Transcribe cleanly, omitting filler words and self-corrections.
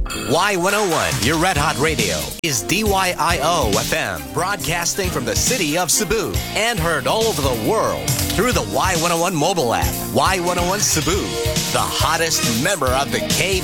Y101, your Red Hot Radio, is DYIO FM, broadcasting from the city of Cebu and heard all over the world through the Y101 mobile app. Y101 Cebu, the hottest member of the K